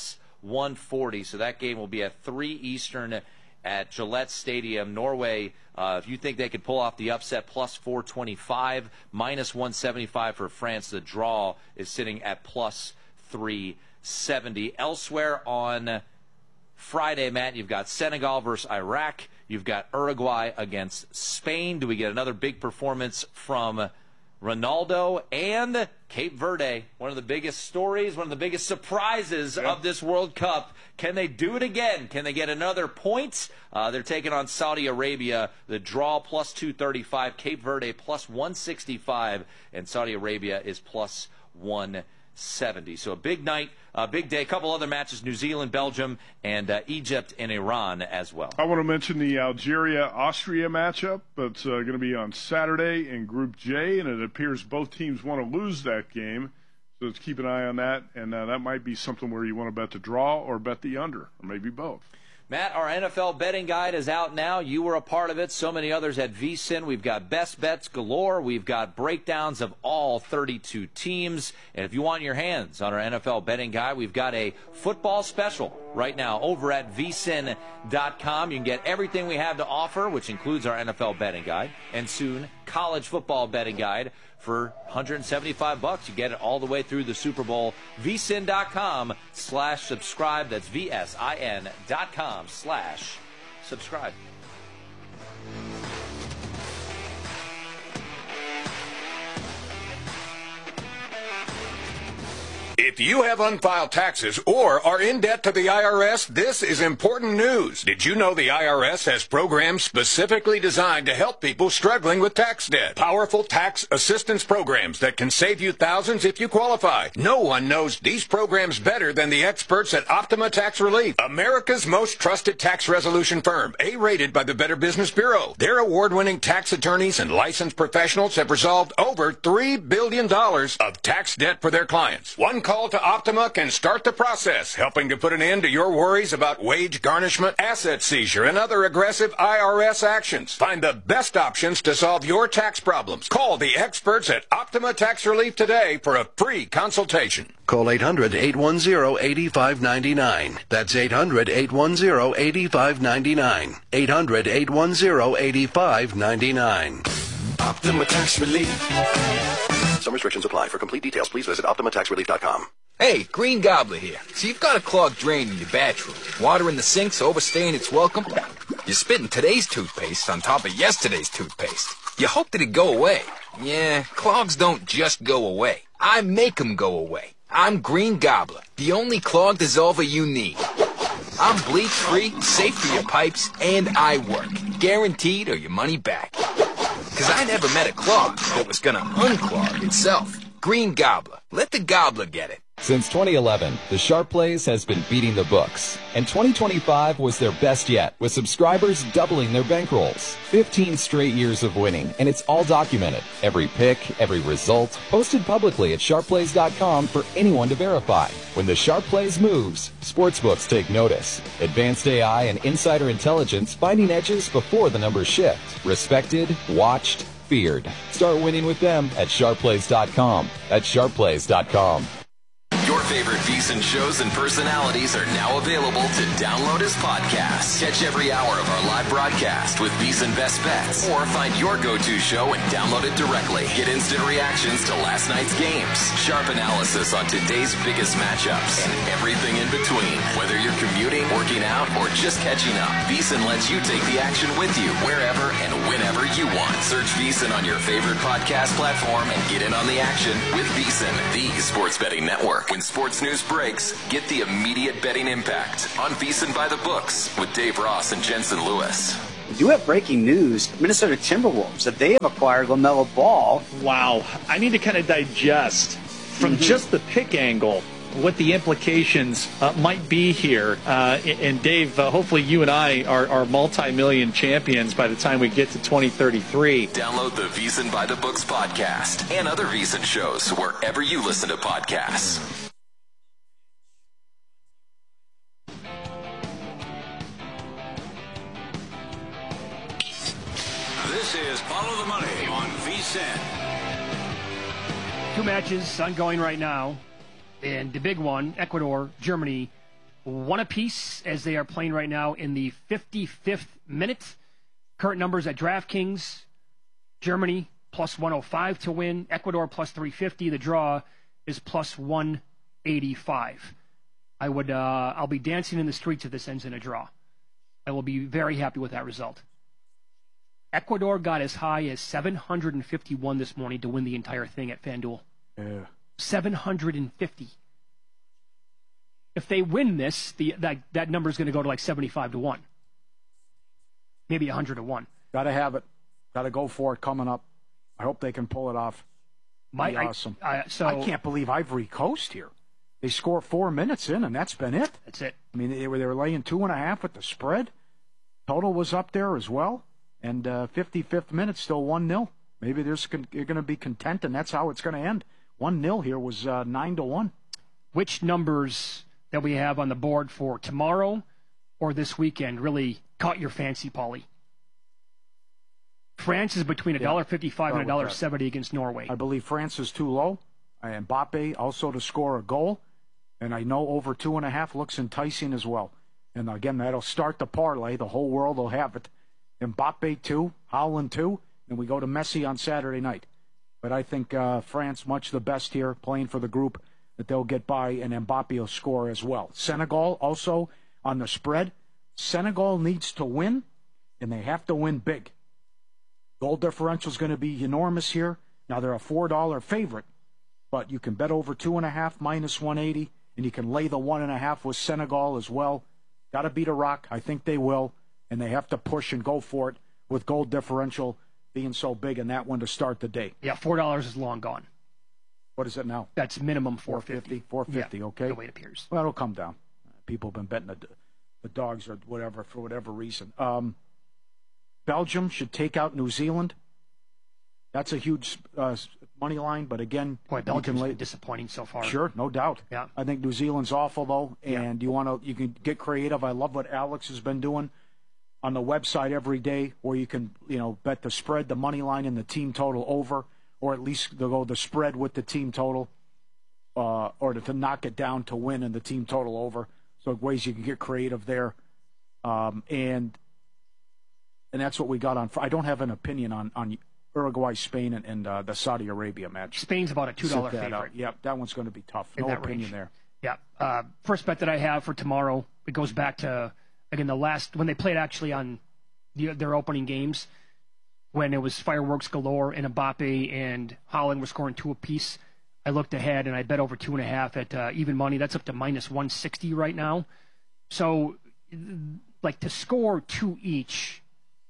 140. So that game will be at 3 Eastern at Gillette Stadium. Norway, if you think they could pull off the upset, plus 425, minus 175 for France. The draw is sitting at plus 370. Elsewhere on Friday, Matt, you've got Senegal versus Iraq. You've got Uruguay against Spain. Do we get another big performance from Ronaldo? And Cape Verde, one of the biggest stories, one of the biggest surprises of this World Cup. Can they do it again? Can they get another point? They're taking on Saudi Arabia. The draw plus 235, Cape Verde plus 165, and Saudi Arabia is plus 170. So a big night, a big day. A couple other matches, New Zealand, Belgium, and Egypt and Iran as well. I want to mention the Algeria-Austria matchup. It's going to be on Saturday in Group J, and it appears both teams want to lose that game. So let's keep an eye on that, and that might be something where you want to bet the draw or bet the under, or maybe both. Matt, our NFL betting guide is out now. You were a part of it. So many others at VSiN. We've got best bets galore. We've got breakdowns of all 32 teams. And if you want your hands on our NFL betting guide, we've got a football special right now over at vsin.com. You can get everything we have to offer, which includes our NFL betting guide, and soon college football betting guide for $175. You get it all the way through the Super Bowl. vsin.com/subscribe. That's vsin.com/subscribe. If you have unfiled taxes or are in debt to the IRS, this is important news. Did you know the IRS has programs specifically designed to help people struggling with tax debt? Powerful tax assistance programs that can save you thousands if you qualify. No one knows these programs better than the experts at Optima Tax Relief, America's most trusted tax resolution firm, A-rated by the Better Business Bureau. Their award-winning tax attorneys and licensed professionals have resolved over $3 billion of tax debt for their clients. One call to Optima can start the process, helping to put an end to your worries about wage garnishment, asset seizure, and other aggressive IRS actions. Find the best options to solve your tax problems. Call the experts at Optima Tax Relief today for a free consultation. Call 800-810-8599. That's 800-810-8599. 800-810-8599. Optima Tax Relief. Some restrictions apply. For complete details, please visit OptimaTaxRelief.com. Hey, Green Gobbler here. So you've got a clogged drain in your bathroom. Water in the sink's overstaying its welcome. You're spitting today's toothpaste on top of yesterday's toothpaste. You hoped it'd go away. Yeah, clogs don't just go away. I make them go away. I'm Green Gobbler, the only clog dissolver you need. I'm bleach-free, safe for your pipes, and I work. Guaranteed or your money back. Because I never met a clog that was going to unclog itself. Green Gobbler. Let the gobbler get it. Since 2011, the Sharp Plays has been beating the books. And 2025 was their best yet, with subscribers doubling their bankrolls. 15 straight years of winning, and it's all documented. Every pick, every result, posted publicly at sharpplays.com for anyone to verify. When the Sharp Plays moves, sportsbooks take notice. Advanced AI and insider intelligence finding edges before the numbers shift. Respected, watched, feared. Start winning with them at sharpplays.com. That's sharpplays.com. Your favorite VSiN shows and personalities are now available to download as podcasts. Catch every hour of our live broadcast with VSiN Best Bets, or find your go-to show and download it directly. Get instant reactions to last night's games, sharp analysis on today's biggest matchups, and everything in between. Whether you're commuting, working out, or just catching up, VSiN lets you take the action with you wherever and whenever you want. Search VSiN on your favorite podcast platform and get in on the action with VSiN, the sports betting network. When sports news breaks, get the immediate betting impact on VSiN by the Books with Dave Ross and Jensen Lewis. We do have breaking news. Minnesota Timberwolves, that they have acquired LaMelo Ball. Wow. I need to kind of digest from just the pick angle what the implications might be here. And Dave, hopefully you and I are multi-million champions by the time we get to 2033. Download the VSiN by the Books podcast and other VSiN shows wherever you listen to podcasts. This is Follow the Money on VSiN. Two matches ongoing right now. And the big one, Ecuador, Germany, 1 apiece as they are playing right now in the 55th minute. Current numbers at DraftKings: Germany plus 105 to win, Ecuador plus 350. The draw is plus 185. I'll be dancing in the streets if this ends in a draw. I will be very happy with that result. Ecuador got as high as 751 this morning to win the entire thing at FanDuel. Yeah. 750. If they win this, that number is going to go to like 75 to 1. Maybe 100 to 1. Got to have it. Got to go for it coming up. I hope they can pull it off. Awesome. I can't believe Ivory Coast here. They score 4 minutes in, and that's been it. That's it. I mean, they were laying 2.5 with the spread. Total was up there as well. And 55th minute, still 1-0. Maybe you're going to be content, and that's how it's going to end. 1-0 here was 9 to 1. Which numbers that we have on the board for tomorrow or this weekend really caught your fancy, Paulie? France is between $1.55 and $1.70 against Norway. I believe France is too low. Mbappe also to score a goal. And I know over 2.5 looks enticing as well. And again, that'll start the parlay. The whole world will have it. Mbappe 2, Haaland 2, and we go to Messi on Saturday night. But I think France much the best here, playing for the group that they'll get by, and Mbappe will score as well. Senegal also on the spread. Senegal needs to win, and they have to win big. Goal differential is going to be enormous here. Now, they're a $4 favorite, but you can bet over 2.5 minus 180, and you can lay the 1.5 with Senegal as well. Got to beat Iraq. I think they will, and they have to push and go for it with goal differential being so big in that one to start the day. Yeah, $4 is long gone. What is it now? That's minimum $4.50. $4.50, yeah, okay. The way it appears. Well, it'll come down. People have been betting the dogs or whatever for whatever reason. Belgium should take out New Zealand. That's a huge money line, but again, boy, Belgium's been disappointing so far. Sure, no doubt. Yeah. I think New Zealand's awful though, and you can get creative. I love what Alex has been doing on the website every day, where you can bet the spread, the money line, and the team total over, or at least they'll go the spread with the team total, or to knock it down to win and the team total over. So ways you can get creative there, and that's what we got on. I don't have an opinion on Uruguay, Spain, and the Saudi Arabia match. Spain's about a $2 favorite. Yep, that one's going to be tough. No opinion there. Yeah. First bet that I have for tomorrow, it goes back to, again, when they played actually on their opening games, when it was fireworks galore and Mbappe and Haaland were scoring 2 apiece. I looked ahead and I bet over 2.5 at even money. That's up to minus 160 right now. So, like, to score 2 each,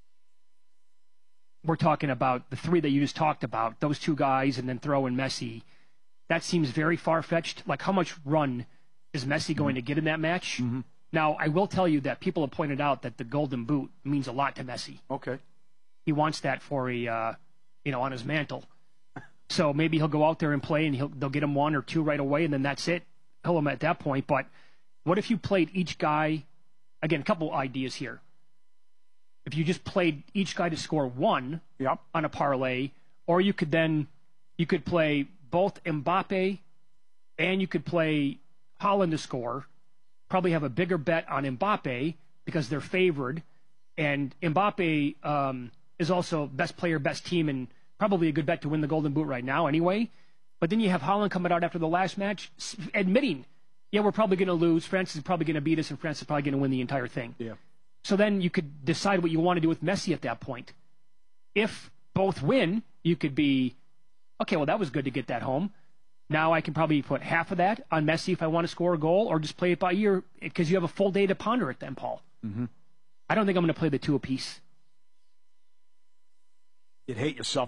we're talking about the 3 that you just talked about, those 2 guys, and then throw in Messi. That seems very far-fetched. Like, how much run is Messi going to get in that match? Mm-hmm. Now, I will tell you that people have pointed out that the Golden Boot means a lot to Messi. Okay. He wants that for on his mantle. So maybe he'll go out there and play, and they'll get him 1 or 2 right away, and then that's it. He'll him at that point. But what if you played each guy? Again, a couple ideas here. If you just played each guy to score 1 on a parlay, or you could play both Mbappe and you could play Haaland to score. Probably have a bigger bet on Mbappe because they're favored, and Mbappe is also best player, best team, and probably a good bet to win the Golden Boot right now anyway. But then you have Haaland coming out after the last match admitting, we're probably going to lose. France is probably going to beat us, and France is probably going to win the entire thing. Yeah. So then you could decide what you want to do with Messi at that point. If both win, you could be, okay, well, that was good to get that home. Now I can probably put half of that on Messi if I want to score a goal, or just play it by ear because you have a full day to ponder it then, Paul. Mm-hmm. I don't think I'm going to play the 2 apiece. You'd hate yourself